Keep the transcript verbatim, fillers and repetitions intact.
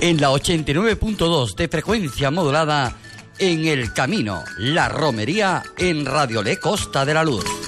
en la ochenta y nueve punto dos de frecuencia modulada en El Camino, La Romería, en Radio Le Costa de la Luz.